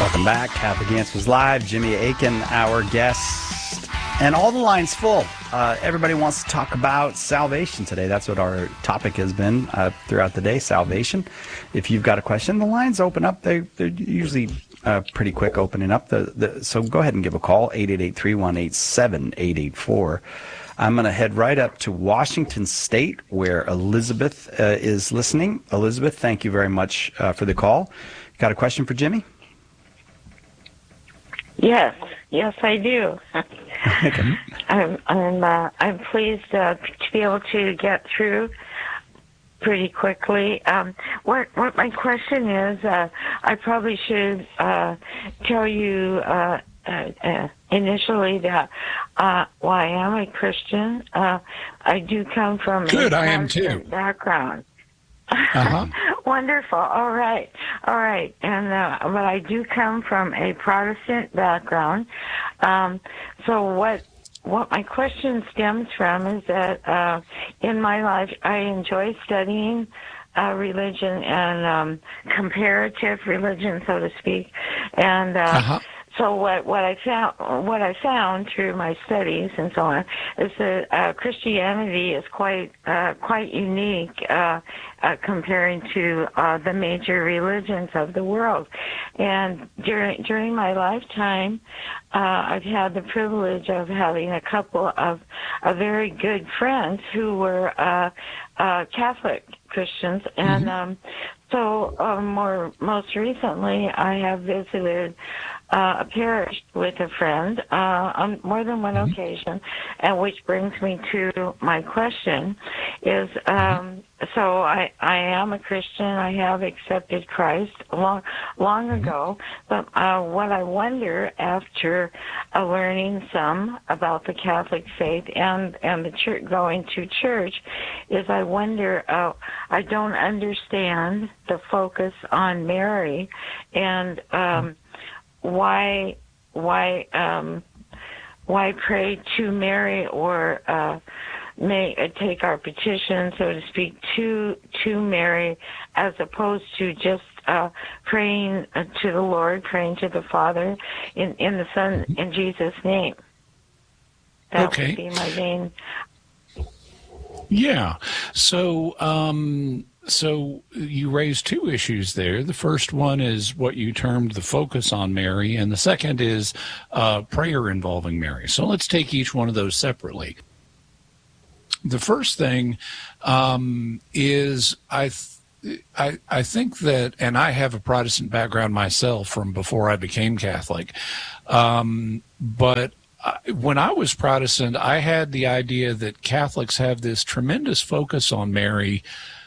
Welcome back. Catholic Answers Live. Jimmy Akin, our guest. And all the lines full. Everybody wants to talk about salvation today. That's what our topic has been throughout the day, salvation. If you've got a question, the lines open up. They're usually pretty quick opening up. So go ahead and give a call, 888-318-7884. I'm going to head right up to Washington State, where Elizabeth is listening. Elizabeth, thank you very much for the call. Got a question for Jimmy? Yes, I do. Okay. I'm pleased to be able to get through pretty quickly. What my question is, I probably should tell you initially that well, I am a Christian. I do come from a Protestant background. Uh-huh. Wonderful. All right. And but I do come from a Protestant background. So what my question stems from is that in my life I enjoy studying religion and comparative religion, so to speak, and. So what I found through my studies and so on is that Christianity is quite unique comparing to the major religions of the world. And during my lifetime, I've had the privilege of having a couple of very good friends who were Catholic Christians, and most recently I have visited a parish with a friend on more than one occasion, and which brings me to my question is, so I am a Christian. I have accepted Christ long ago, but what I wonder after learning some about the Catholic faith and the church, going to church, is I wonder, I don't understand the focus on Mary, and why pray to Mary, or may take our petition, so to speak, to Mary, as opposed to just praying to the Lord, praying to the Father in the Son, in Jesus' name. That would be my main. Yeah. So you raised two issues there. The first one is what you termed the focus on Mary, and the second is prayer involving Mary. So let's take each one of those separately. The first thing is I think that, and I have a Protestant background myself from before I became Catholic, but when I was Protestant, I had the idea that Catholics have this tremendous focus on Mary,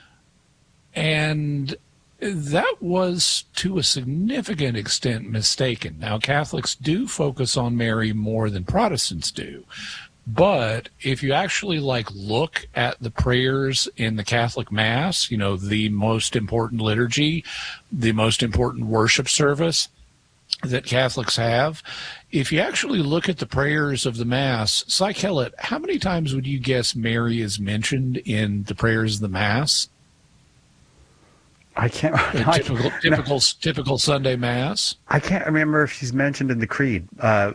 and that was to a significant extent mistaken. Now, Catholics do focus on Mary more than Protestants do. But if you actually look at the prayers in the Catholic Mass, the most important liturgy, the most important worship service that Catholics have, if you actually look at the prayers of the Mass, Psych Hellett, how many times would you guess Mary is mentioned in the prayers of the Mass? I can't. Typical Sunday Mass. I can't remember if she's mentioned in the Creed. I'll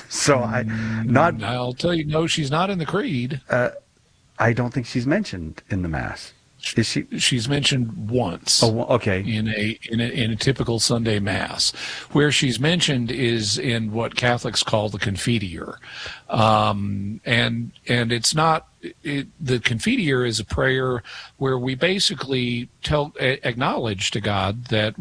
tell you, no, she's not in the Creed. I don't think she's mentioned in the Mass. Is she? She's mentioned once. Oh, okay. In a typical Sunday Mass, where she's mentioned is in what Catholics call the Confiteor, and it's not. The Confiteor is a prayer where we basically acknowledge to God that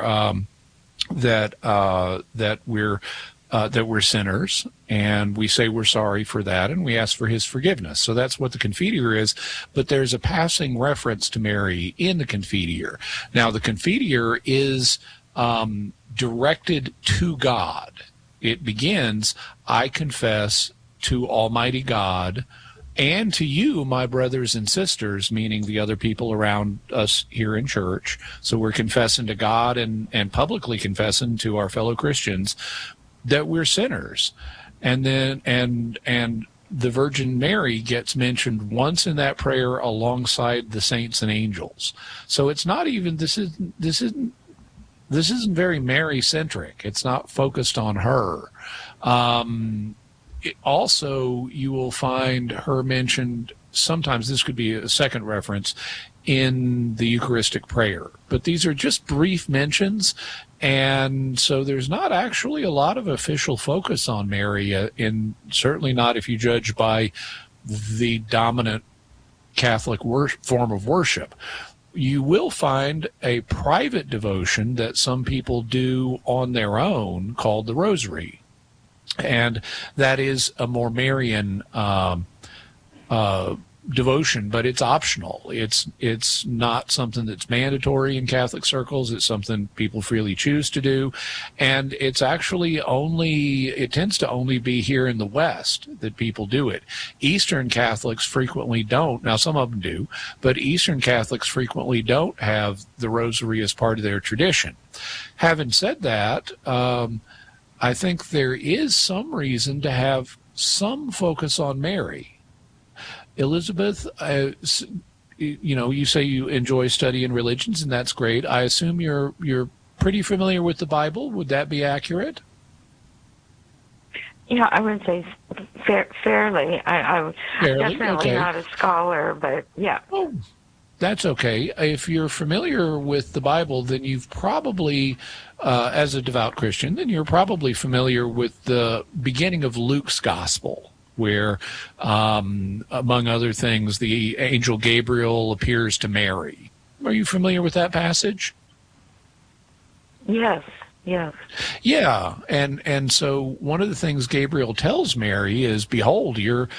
we're sinners, and we say we're sorry for that, and we ask for his forgiveness. So that's what the Confiteor is, but there's a passing reference to Mary in the Confiteor. Now, the Confiteor is directed to God. It begins, I confess to Almighty God and to you, my brothers and sisters, meaning the other people around us here in church. So we're confessing to God and publicly confessing to our fellow Christians that we're sinners. And then and the Virgin Mary gets mentioned once in that prayer alongside the saints and angels. So it's not even this isn't this isn't very Mary-centric. It's not focused on her. Also, you will find her mentioned, sometimes this could be a second reference, in the Eucharistic prayer. But these are just brief mentions, and so there's not actually a lot of official focus on Mary, certainly not if you judge by the dominant Catholic form of worship. You will find a private devotion that some people do on their own called the Rosary. And that is a more Marian devotion, but it's optional. It's not something that's mandatory in Catholic circles. It's something people freely choose to do. And it's actually it tends to only be here in the West that people do it. Eastern Catholics frequently don't. Now, some of them do, but Eastern Catholics frequently don't have the Rosary as part of their tradition. Having said that, I think there is some reason to have some focus on Mary. Elizabeth, you say you enjoy studying religions, and that's great. I assume you're pretty familiar with the Bible. Would that be accurate? Yeah, I would say fairly. I'm definitely not a scholar, but yeah. Oh, that's okay. If you're familiar with the Bible, then you've probably, as a devout Christian, then you're probably familiar with the beginning of Luke's Gospel, where, among other things, the angel Gabriel appears to Mary. Are you familiar with that passage? Yes. Yes. Yeah, and so one of the things Gabriel tells Mary is, "Behold, your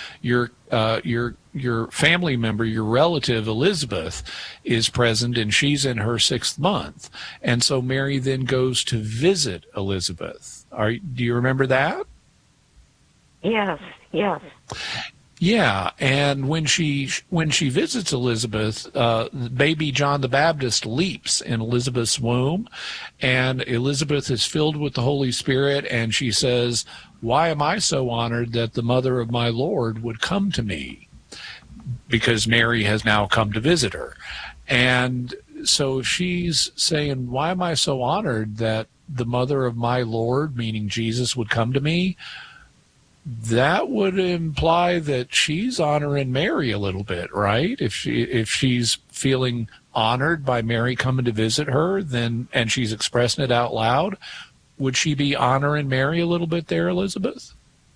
family member, your relative Elizabeth, is present, and she's in her 6th month." And so Mary then goes to visit Elizabeth. Do you remember that? Yes. Yes. Yeah, and when she visits Elizabeth, baby John the Baptist leaps in Elizabeth's womb, and Elizabeth is filled with the Holy Spirit, and she says, "Why am I so honored that the mother of my Lord would come to me?" Because Mary has now come to visit her. And so she's saying, "Why am I so honored that the mother of my Lord," meaning Jesus, "would come to me?" That would imply that she's honoring Mary a little bit, right? If she's feeling honored by Mary coming to visit her, and she's expressing it out loud, would she be honoring Mary a little bit there, Elizabeth?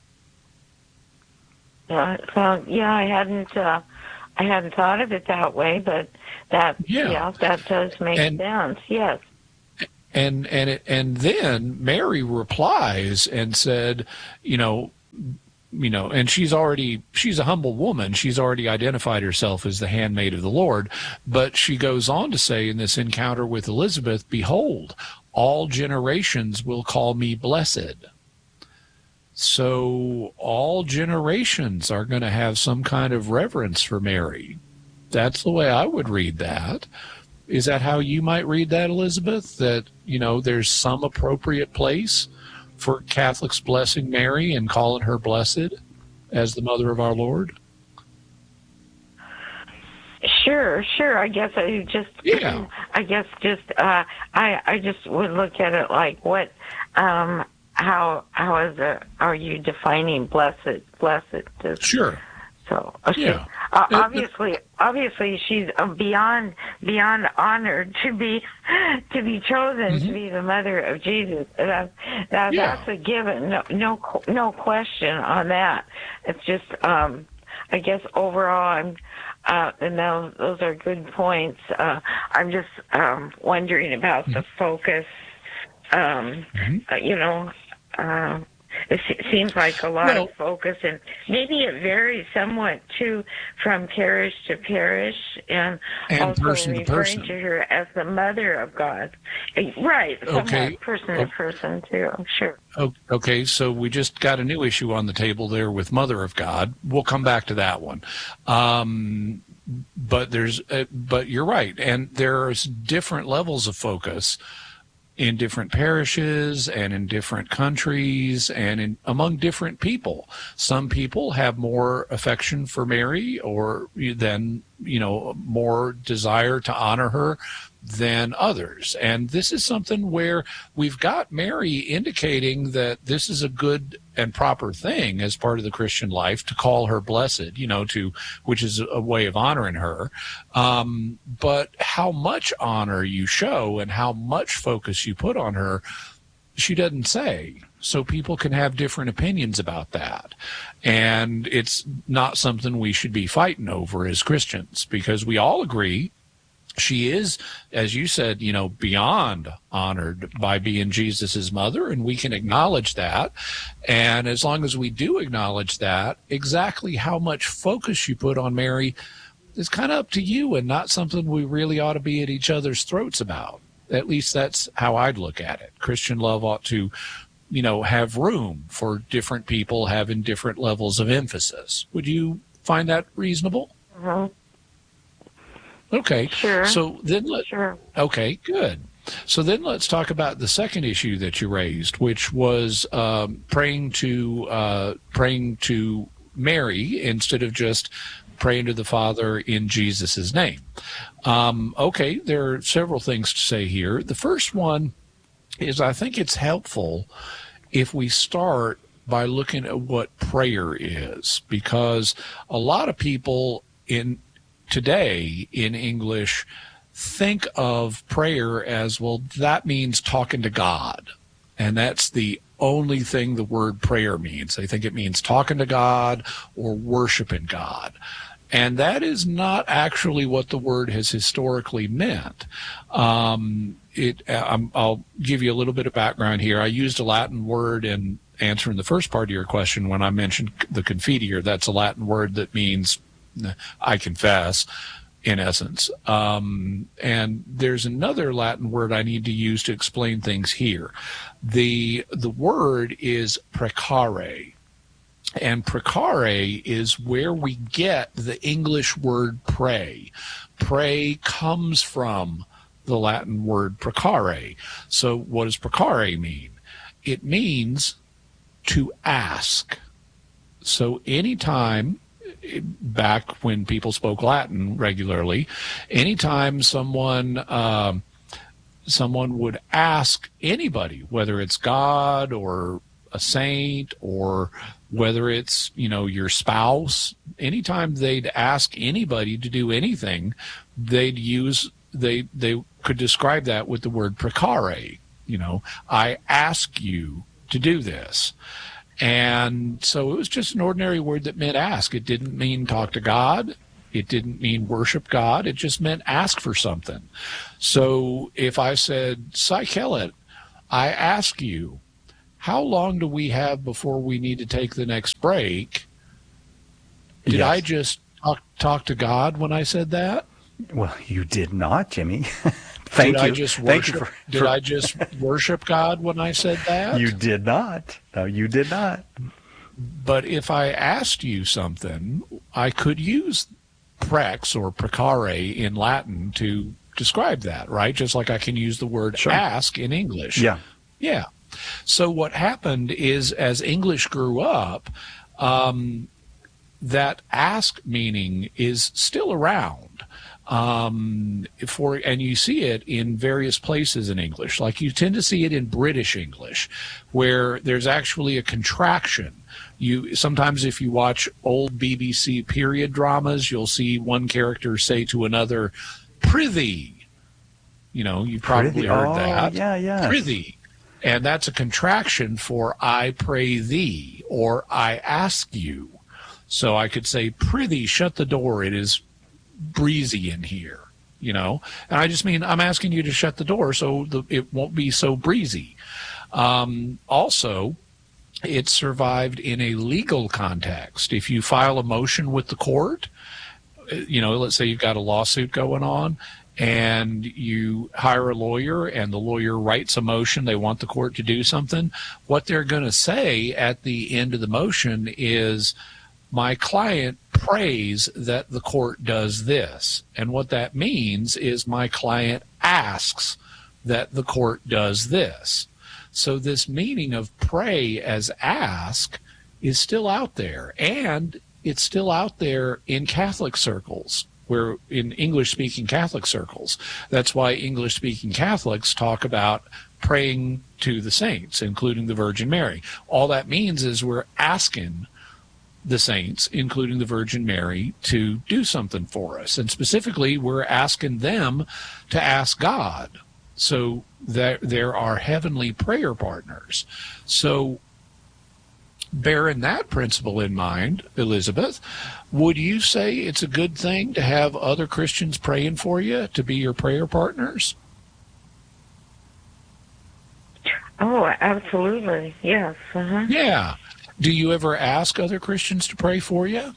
I hadn't thought of it that way, but that does make sense. Yes. And then Mary replies and said, and she's a humble woman. She's already identified herself as the handmaid of the Lord. But she goes on to say in this encounter with Elizabeth, "Behold, all generations will call me blessed." So all generations are going to have some kind of reverence for Mary. That's the way I would read that. Is that how you might read that, Elizabeth? That, there's some appropriate place for Catholics blessing Mary and calling her blessed as the mother of our Lord? Sure. I guess I just would look at it like, what, how are you defining blessed? Sure. So, okay. Obviously, she's beyond honored to be chosen to be the mother of Jesus. That's a given. No question on that. It's just, I guess overall, and those are good points. I'm just wondering about the focus. It seems like a lot of focus, and maybe it varies somewhat too from parish to parish, and also person referring to her as the Mother of God, right? Somewhat person to person too. Sure. Okay, so we just got a new issue on the table there with Mother of God. We'll come back to that one. But you're right, and there's different levels of focus in different parishes and in different countries and among different people. Some people have more affection for Mary than more desire to honor her than others. And this is something where we've got Mary indicating that this is a good and proper thing as part of the Christian life to call her blessed, which is a way of honoring her. But how much honor you show and how much focus you put on her, she doesn't say. So people can have different opinions about that. And it's not something we should be fighting over as Christians, because we all agree she is, as you said, beyond honored by being Jesus's mother, and we can acknowledge that. And as long as we do acknowledge that, exactly how much focus you put on Mary is kind of up to you, and not something we really ought to be at each other's throats about. At least that's how I'd look at it. Christian love ought to, have room for different people having different levels of emphasis. Would you find that reasonable? Mm-hmm. Okay. Sure. So then Sure. Okay, good. So then let's talk about the second issue that you raised, which was praying to Mary instead of just praying to the Father in Jesus' name. Okay, there are several things to say here. The first one is I think it's helpful if we start by looking at what prayer is, because a lot of people today in English think of prayer as, well, that means talking to God. And that's the only thing the word prayer means. They think it means talking to God or worshiping God. And that is not actually what the word has historically meant. I'll give you a little bit of background here. I used a Latin word in answering the first part of your question when I mentioned the confiteor. That's a Latin word that means I confess, in essence. And there's another Latin word I need to use to explain things here. The word is precare. And precare is where we get the English word pray. Pray comes from the Latin word precare. So what does precare mean? It means to ask. So anytime, back when people spoke Latin regularly, anytime someone would ask anybody, whether it's God or a saint or whether it's, your spouse, anytime they'd ask anybody to do anything, they could describe that with the word precare. I ask you to do this. And so it was just an ordinary word that meant ask. It didn't mean talk to God. It didn't mean worship God. It just meant ask for something. So if I said, Psychelet, I ask you, how long do we have before we need to take the next break? Did I just talk to God when I said that? Well, you did not, Jimmy. Thank you. Did I just worship God when I said that? You did not. No, you did not. But if I asked you something, I could use prex or precare in Latin to describe that, right? Just like I can use the word ask in English. Yeah. Yeah. So what happened is, as English grew up, that ask meaning is still around. And you see it in various places in English. Like you tend to see it in British English, where there's actually a contraction. Sometimes if you watch old BBC period dramas, you'll see one character say to another, "Prithee." You probably heard that. Yeah. Prithee. And that's a contraction for I pray thee or I ask you. So I could say, "Prithee, shut the door. It is breezy in here." And I just mean I'm asking you to shut the door so it won't be so breezy. Also, it survived in a legal context. If you file a motion with the court, let's say you've got a lawsuit going on, and you hire a lawyer and the lawyer writes a motion, they want the court to do something, what they're going to say at the end of the motion is, "My client prays that the court does this." And what that means is my client asks that the court does this. So this meaning of pray as ask is still out there, and it's still out there in Catholic circles, where in English-speaking Catholic circles. That's why English-speaking Catholics talk about praying to the saints, including the Virgin Mary. All that means is we're asking the saints, including the Virgin Mary, to do something for us. And specifically, we're asking them to ask God. So there are heavenly prayer partners. So bearing that principle in mind, Elizabeth, would you say it's a good thing to have other Christians praying for you, to be your prayer partners? Oh, absolutely. Yes. Uh-huh. Yeah. Do you ever ask other Christians to pray for you?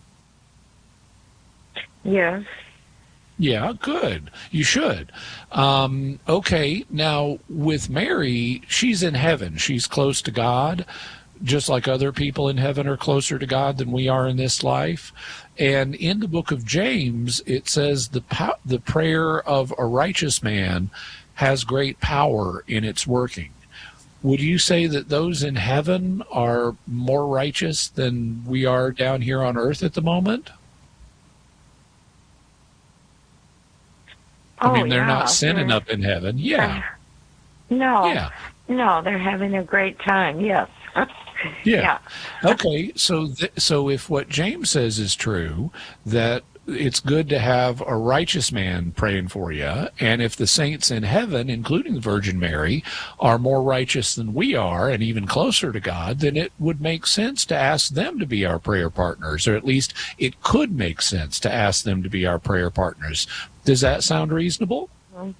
Yes. Yeah, good. You should. Okay, now with Mary, she's in heaven. She's close to God, just like other people in heaven are closer to God than we are in this life. And in the book of James, it says the prayer of a righteous man has great power in its working. Would you say that those in heaven are more righteous than we are down here on earth at the moment? I mean, they're not sinning up in heaven. Yeah. No. Yeah. No, they're having a great time. Yes. Yeah. Okay. So if what James says is true, that it's good to have a righteous man praying for you, and if the saints in heaven, including the Virgin Mary, are more righteous than we are and even closer to God, then it would make sense to ask them to be our prayer partners, or at least it could make sense to ask them to be our prayer partners. Does that sound reasonable?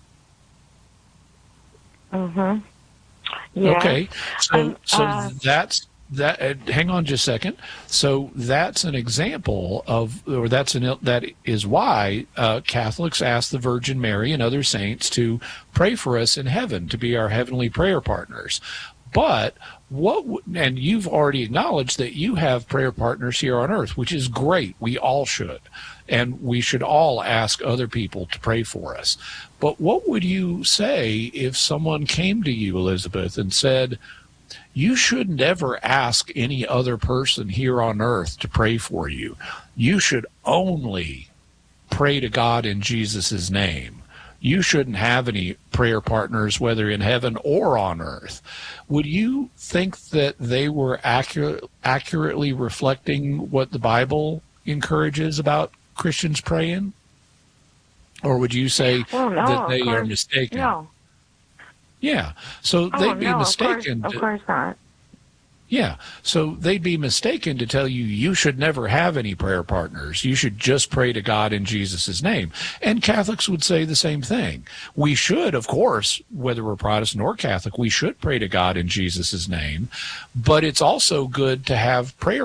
Mm-hmm. Yeah. Okay. So that's that. Hang on just a second. So that's an example of, or that is why Catholics ask the Virgin Mary and other saints to pray for us in heaven, to be our heavenly prayer partners. But and you've already acknowledged that you have prayer partners here on earth, which is great. We all should. And we should all ask other people to pray for us. But what would you say if someone came to you, Elizabeth, and said, you shouldn't ever ask any other person here on earth to pray for you. You should only pray to God in Jesus' name. You shouldn't have any prayer partners, whether in heaven or on earth. Would you think that they were accurately reflecting what the Bible encourages about Christians praying? Or would you say that they are mistaken? No. Yeah. So they'd be mistaken. Of course not. Yeah. So they'd be mistaken to tell you you should never have any prayer partners. You should just pray to God in Jesus' name. And Catholics would say the same thing. We should, of course, whether we're Protestant or Catholic, we should pray to God in Jesus' name. But it's also good to have prayer